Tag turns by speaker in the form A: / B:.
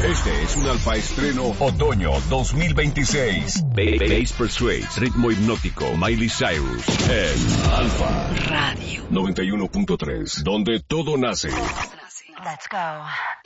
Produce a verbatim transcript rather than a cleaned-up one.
A: Este es un Alfa Estreno Otoño dos mil veintiséis. Bass Persuades, ritmo hipnótico, Miley Cyrus, en Alfa
B: Radio
A: noventa y uno punto tres, donde todo nace.
B: Let's go.